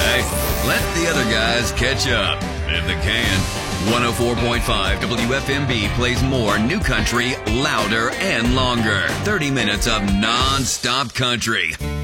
Hey, let the other guys catch up if they can. 104.5 WFMB plays more new country, louder and longer. 30 minutes of non-stop country.